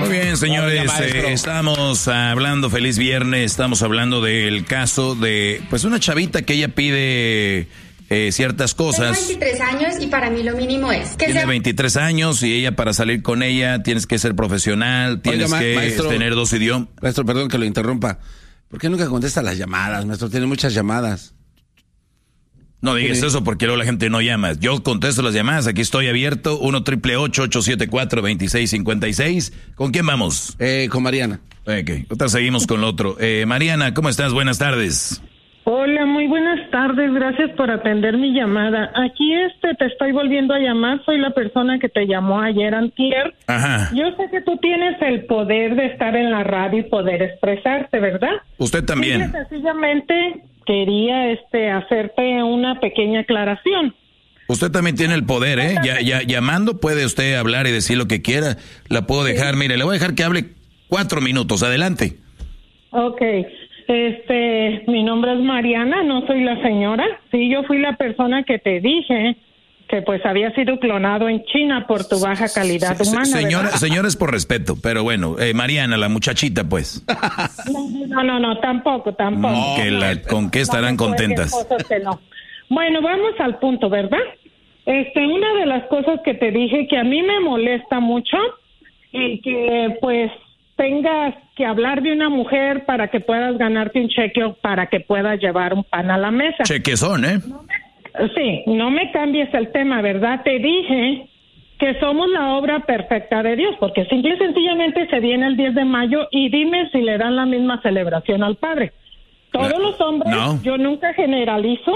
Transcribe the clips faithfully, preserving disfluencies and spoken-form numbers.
Muy bien, señores, eh, estamos hablando, feliz viernes, estamos hablando del caso de, pues, una chavita que ella pide eh, ciertas cosas. Tengo veintitrés años y para mí lo mínimo es que Tiene sea... veintitrés años y ella, para salir con ella, tienes que ser profesional, tienes Oiga, ma- que maestro, tener dos idiomas. Maestro, perdón que lo interrumpa. ¿Por qué nunca contesta las llamadas, maestro? Tiene muchas llamadas. No digas Sí. eso porque luego la gente no llama. Yo contesto las llamadas, aquí estoy abierto, uno triple ocho, ocho siete cuatro, dos seis cinco seis. ¿Con quién vamos? Eh, con Mariana. Ok, otra seguimos con lo otro. Eh, Mariana, ¿cómo estás? Buenas tardes. Hola, muy buenas tardes, gracias por atender mi llamada. Aquí este te estoy volviendo a llamar, soy la persona que te llamó ayer antier. Ajá. Yo sé que tú tienes el poder de estar en la radio y poder expresarte, ¿verdad? Usted también. Simple y sencillamente quería este hacerte una pequeña aclaración. Usted también tiene el poder, ¿eh? Ya, ya, llamando puede usted hablar y decir lo que quiera. La puedo dejar, mire, le voy a dejar que hable cuatro minutos. Adelante. Ok, este, mi nombre es Mariana, no soy la señora. Sí, yo fui la persona que te dije que pues había sido clonado en China por tu baja calidad Se- humana, señora, ¿verdad? señora es por respeto, pero bueno, eh, Mariana, la muchachita, pues. No, no, no, tampoco, tampoco. Mm, que la- ¿con qué estarán No, no, contentas? cosas que no. Bueno, vamos al punto, ¿verdad? Este, una de las cosas que te dije que a mí me molesta mucho y que pues tengas que hablar de una mujer para que puedas ganarte un cheque o para que puedas llevar un pan a la mesa. Chequezón, ¿eh? Sí, no me cambies el tema, ¿verdad? Te dije que somos la obra perfecta de Dios, porque simple y sencillamente se viene el diez de mayo y dime si le dan la misma celebración al Padre. Todos No, los hombres, no. yo nunca generalizo,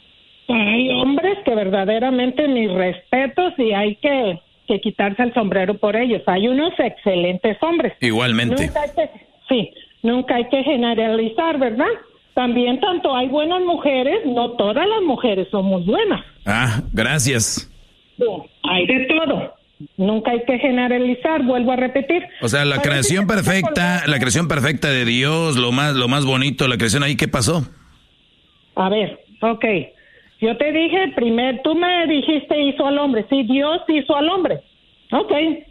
hay hombres que verdaderamente mis respetos y hay que, que quitarse el sombrero por ellos. Hay unos excelentes hombres. Igualmente. Nunca hay que, sí, nunca hay que generalizar, ¿verdad? También tanto hay buenas mujeres, no todas las mujeres son muy buenas. Ah, gracias. No, hay de todo. Nunca hay que generalizar, vuelvo a repetir. O sea, la Pero creación sí te vas a perfecta, acordar- la creación perfecta de Dios, lo más, lo más bonito, la creación ahí, ¿qué pasó? A ver, ok. Yo te dije, primer, tú me dijiste hizo al hombre. Sí, Dios hizo al hombre. Ok.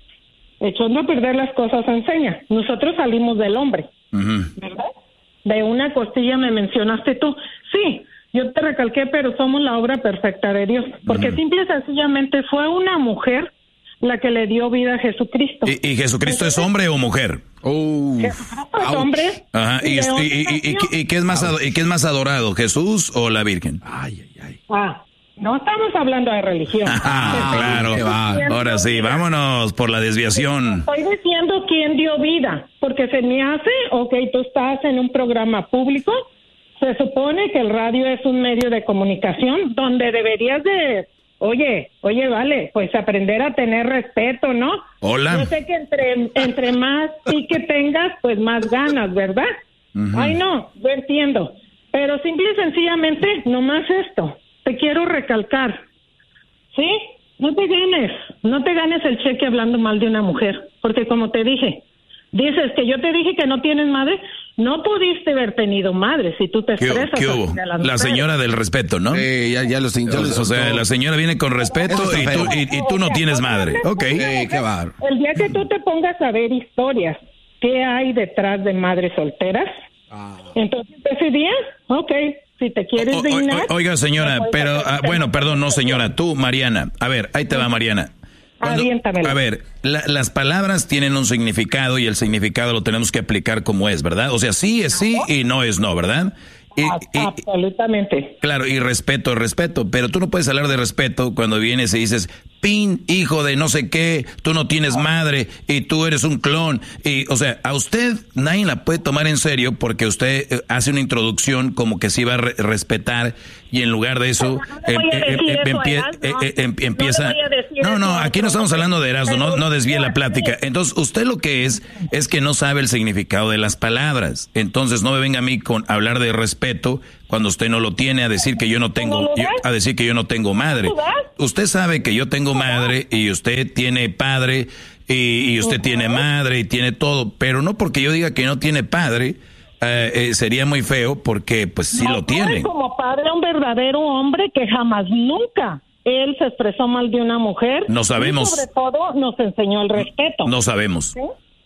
Echando a perder las cosas enseña. Nosotros salimos del hombre, Ujú. ¿verdad? De una costilla me mencionaste tú. Sí, yo te recalqué, pero somos la obra perfecta de Dios. Porque Ujú. simple y sencillamente fue una mujer la que le dio vida a Jesucristo. ¿Y, y Jesucristo es hombre o mujer? Uf. Jesucristo es Ouch. hombre. Ajá. ¿Y, de y- hombre y- y- y- nació. y qué es más ado- y qué es más adorado, Jesús o la Virgen? Ay, ay, ay. Ah, no estamos hablando de religión. Ah, claro. qué va. Ahora sí, vámonos por la desviación. Estoy diciendo quién dio vida, porque se me hace, ok, tú estás en un programa público, se supone que el radio es un medio de comunicación donde deberías de, oye, oye, vale, pues aprender a tener respeto, ¿no? Hola. Yo sé que entre, entre más sí que tengas, pues más ganas, ¿verdad? Ujú. Ay, no, yo entiendo. Pero simple y sencillamente, nomás esto, te quiero recalcar, ¿sí? No te ganes, no te ganes el cheque hablando mal de una mujer, porque como te dije, dices que yo te dije que no tienes madre, no pudiste haber tenido madre si tú te ¿Qué, expresas. qué así hubo? de las La mujeres. señora del respeto, ¿no? Eh, ya, ya los, ya O, los o sea, soltó. la señora viene con respeto Eso está y tú, feo. y, y tú no tienes madre. Ok. Eh, qué bárbaro. El día que tú te pongas a ver historias, ¿qué hay detrás de madres solteras? Ah. Entonces, ese día, ok, si te quieres O- o- dignar... o- oiga, señora, te puedes pero, hacer ah, este bueno, tipo perdón, no, de señora, tú, Mariana. A ver, ahí te va, Mariana. Cuando- Aviéntamela. a ver, la- las palabras tienen un significado y el significado lo tenemos que aplicar como es, ¿verdad? O sea, sí es sí y no es no, ¿verdad? Y, Ah, y- absolutamente. claro, y respeto es respeto, pero tú no puedes hablar de respeto cuando vienes y dices, pin, hijo de no sé qué, tú no tienes madre y tú eres un clon. Y, o sea, a usted nadie la puede tomar en serio porque usted eh, hace una introducción como que se iba a re- respetar y en lugar de eso Pero no le voy a em- em- decir em- eso a empie- Erasmo. eh, eh, em- No le empieza... voy a decir No, no, eso a aquí no estamos hablando de Erasmo, no, no desvíe la plática. Entonces, usted lo que es, es que no sabe el significado de las palabras. Entonces, no me venga a mí con hablar de respeto cuando usted no lo tiene, a decir que yo no tengo, ¿No lo yo- das? a decir que yo no tengo madre. ¿No lo das? Usted sabe que yo tengo madre y usted tiene padre y, y usted tiene madre y tiene todo, pero no porque yo diga que no tiene padre, eh, eh, sería muy feo porque pues sí No, lo tú eres tiene. como padre un verdadero hombre que jamás, nunca, él se expresó mal de una mujer. No sabemos. Y sobre todo nos enseñó el respeto. No sabemos. ¿Sí?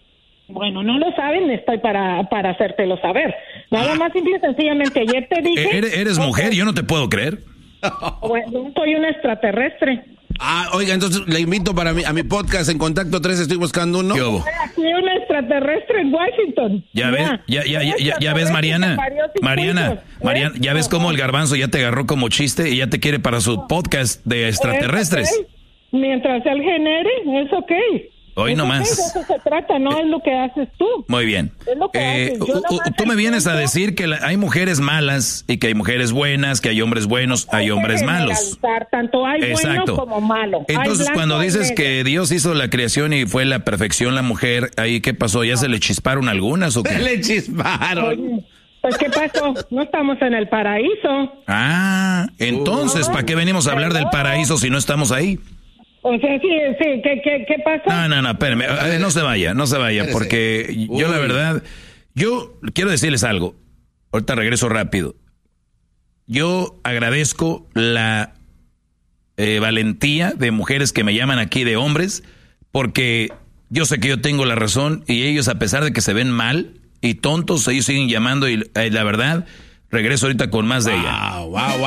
Bueno, no lo saben, estoy para, para hacértelo saber. Nada más, simple y sencillamente, ayer te dije... ¿Eres, eres mujer? Yo no te puedo creer. Bueno, soy una extraterrestre. Ah, oiga, entonces le invito para mi, a mi podcast En Contacto tres, estoy buscando uno. ¿Qué hubo? Aquí una extraterrestre en Washington. Ya ves, ya, ya, ya, ya, ya ves, Mariana, Mariana, Mariana, ya ves cómo el garbanzo ya te agarró como chiste y ya te quiere para su podcast de extraterrestres. Es okay. Mientras él genere, es ok. Hoy es nomás. Okay, de eso se trata, no es lo que haces tú. Muy bien. Es lo que Eh, haces. Yo u- tú me vienes a decir que la- hay mujeres malas y que hay mujeres buenas, que hay hombres buenos, hay hombres malos. generalizar, tanto hay Exacto. bueno como malo. Hay Entonces, blanco, cuando hay dices negro. que Dios hizo la creación y fue la perfección la mujer, ahí ¿qué pasó? ¿Ya se le chisparon algunas o qué? Le chisparon. Oye, pues ¿qué pasó? No estamos en el paraíso. Ah, entonces, ¿para qué venimos a hablar del paraíso si no estamos ahí? O sea, sí, sí, ¿qué, qué, qué pasó? No, no, no, espérame, eh, no se vaya, no se vaya, porque yo la verdad, yo quiero decirles algo, ahorita regreso rápido. Yo agradezco la eh, valentía de mujeres que me llaman aquí, de hombres, porque yo sé que yo tengo la razón y ellos, a pesar de que se ven mal y tontos, ellos siguen llamando y eh, la verdad, regreso ahorita con más de ella. Wow, wow, wow.